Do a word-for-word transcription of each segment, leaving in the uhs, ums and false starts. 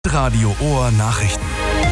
Radio Ohr Nachrichten.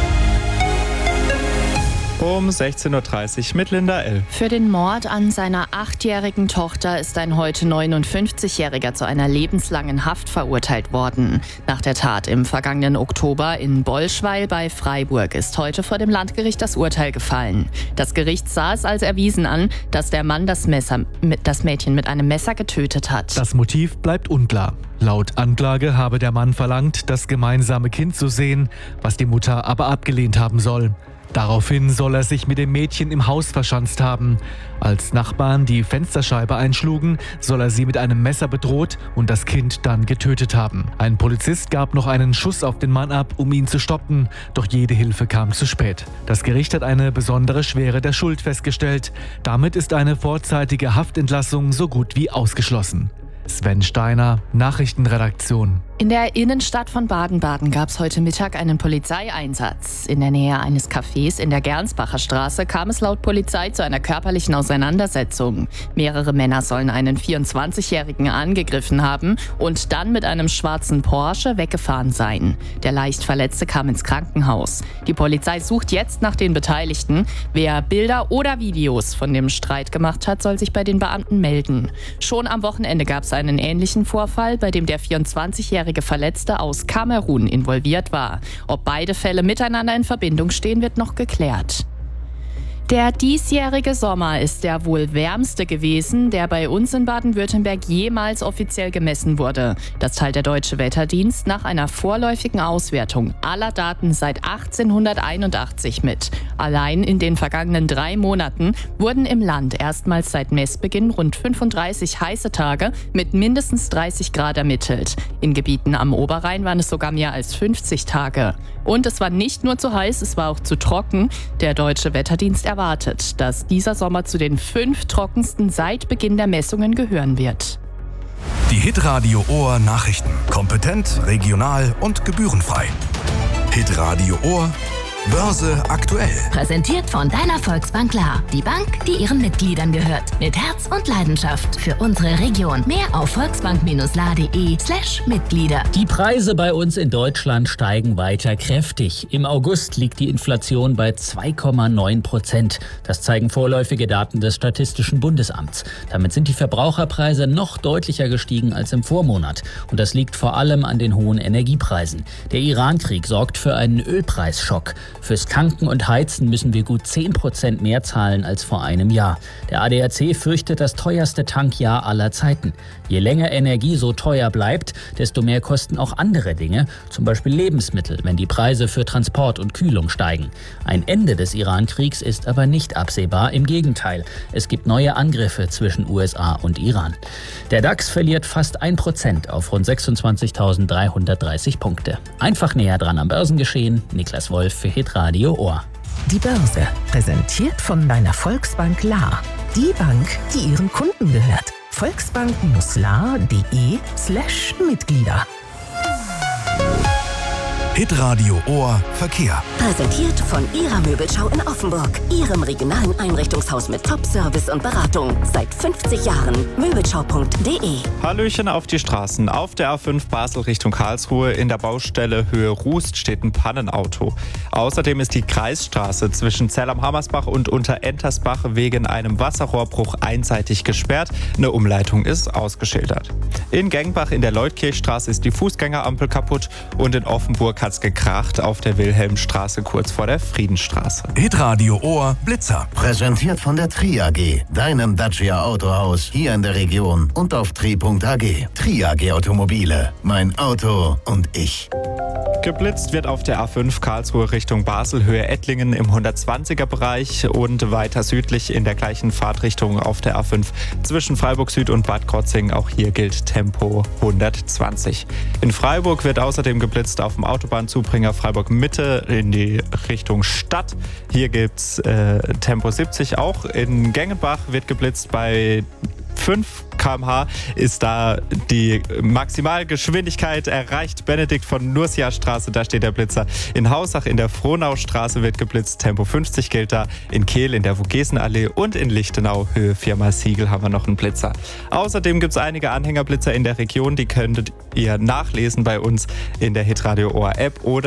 Um sechzehn Uhr dreißig mit Linda L. Für den Mord an seiner achtjährigen Tochter ist ein heute neunundfünfzigjähriger zu einer lebenslangen Haft verurteilt worden. Nach der Tat im vergangenen Oktober in Bolschweil bei Freiburg ist heute vor dem Landgericht das Urteil gefallen. Das Gericht sah es als erwiesen an, dass der Mann das, Messer, das Mädchen mit einem Messer getötet hat. Das Motiv bleibt unklar. Laut Anklage habe der Mann verlangt, das gemeinsame Kind zu sehen, was die Mutter aber abgelehnt haben soll. Daraufhin soll er sich mit dem Mädchen im Haus verschanzt haben. Als Nachbarn die Fensterscheibe einschlugen, soll er sie mit einem Messer bedroht und das Kind dann getötet haben. Ein Polizist gab noch einen Schuss auf den Mann ab, um ihn zu stoppen, doch jede Hilfe kam zu spät. Das Gericht hat eine besondere Schwere der Schuld festgestellt. Damit ist eine vorzeitige Haftentlassung so gut wie ausgeschlossen. Sven Steiner, Nachrichtenredaktion. In der Innenstadt von Baden-Baden gab es heute Mittag einen Polizeieinsatz. In der Nähe eines Cafés in der Gernsbacher Straße kam es laut Polizei zu einer körperlichen Auseinandersetzung. Mehrere Männer sollen einen vierundzwanzigjährigen angegriffen haben und dann mit einem schwarzen Porsche weggefahren sein. Der leicht Verletzte kam ins Krankenhaus. Die Polizei sucht jetzt nach den Beteiligten. Wer Bilder oder Videos von dem Streit gemacht hat, soll sich bei den Beamten melden. Schon am Wochenende gab es einen ähnlichen Vorfall, bei dem der vierundzwanzigjährige Verletzte aus Kamerun involviert war. Ob beide Fälle miteinander in Verbindung stehen, wird noch geklärt. Der diesjährige Sommer ist der wohl wärmste gewesen, der bei uns in Baden-Württemberg jemals offiziell gemessen wurde. Das teilt der Deutsche Wetterdienst nach einer vorläufigen Auswertung aller Daten seit achtzehnhunderteinundachtzig mit. Allein in den vergangenen drei Monaten wurden im Land erstmals seit Messbeginn rund fünfunddreißig heiße Tage mit mindestens dreißig Grad ermittelt. In Gebieten am Oberrhein waren es sogar mehr als fünfzig Tage. Und es war nicht nur zu heiß, es war auch zu trocken. Der Deutsche Wetterdienst erwartet, dass dieser Sommer zu den fünf trockensten seit Beginn der Messungen gehören wird. Die Hitradio Ohr Nachrichten. Kompetent, regional und gebührenfrei. Hitradio Ohr Börse aktuell. Präsentiert von deiner Volksbank Klar. Die Bank, die ihren Mitgliedern gehört. Mit Herz und Leidenschaft für unsere Region. Mehr auf volksbank-la.de slash Mitglieder. Die Preise bei uns in Deutschland steigen weiter kräftig. Im August liegt die Inflation bei zwei Komma neun Prozent. Das zeigen vorläufige Daten des Statistischen Bundesamts. Damit sind die Verbraucherpreise noch deutlicher gestiegen als im Vormonat. Und das liegt vor allem an den hohen Energiepreisen. Der Iran-Krieg sorgt für einen Ölpreisschock. Fürs Tanken und Heizen müssen wir gut zehn Prozent mehr zahlen als vor einem Jahr. Der A D A C fürchtet das teuerste Tankjahr aller Zeiten. Je länger Energie so teuer bleibt, desto mehr kosten auch andere Dinge, zum Beispiel Lebensmittel, wenn die Preise für Transport und Kühlung steigen. Ein Ende des Iran-Kriegs ist aber nicht absehbar, im Gegenteil. Es gibt neue Angriffe zwischen U S A und Iran. Der DAX verliert fast ein Prozent auf rund sechsundzwanzigtausenddreihundertdreißig Punkte. Einfach näher dran am Börsengeschehen. Niklas Wolf für Hitradio Ohr. Die Börse, präsentiert von deiner Volksbank Klar. Die Bank, die ihren Kunden gehört. volksbank-la.de slash Mitglieder. Hitradio Ohr Verkehr. Präsentiert von Ihrer Möbelschau in Offenburg. Ihrem regionalen Einrichtungshaus mit Top-Service und Beratung. Seit fünfzig Jahren. Möbelschau punkt de. Hallöchen auf die Straßen. Auf der A fünf Basel Richtung Karlsruhe in der Baustelle Höhe Rust steht ein Pannenauto. Außerdem ist die Kreisstraße zwischen Zell am Hammersbach und Unterentersbach wegen einem Wasserrohrbruch einseitig gesperrt. Eine Umleitung ist ausgeschildert. In Gengbach in der Leutkirchstraße ist die Fußgängerampel kaputt und in Offenburg hat es gekracht auf der Wilhelmstraße kurz vor der Friedensstraße. Hitradio Ohr Blitzer. Präsentiert von der Tri A G, deinem Dacia Autohaus hier in der Region und auf tri punkt a g. Tri A G Automobile, mein Auto und ich. Geblitzt wird auf der A fünf Karlsruhe Richtung Basel, Höhe Ettlingen im hundertzwanziger Bereich und weiter südlich in der gleichen Fahrtrichtung auf der A fünf zwischen Freiburg Süd und Bad Krotzing. Auch hier gilt Tempo hundertzwanzig. In Freiburg wird außerdem geblitzt auf dem Autobahnzubringer Freiburg Mitte in die Richtung Stadt. Hier gibt's äh, Tempo siebzig auch. In Gengenbach wird geblitzt bei fünf Kilometer pro Stunde ist da die Maximalgeschwindigkeit erreicht. Benedikt von Nursia-Straße, da steht der Blitzer. In Hausach in der Frohnaustraße wird geblitzt. Tempo fünfzig gilt da. In Kehl in der Vogesenallee und in Lichtenau Höhe vier mal Siegel haben wir noch einen Blitzer. Außerdem gibt es einige Anhängerblitzer in der Region. Die könntet ihr nachlesen bei uns in der Hitradio Ohr App oder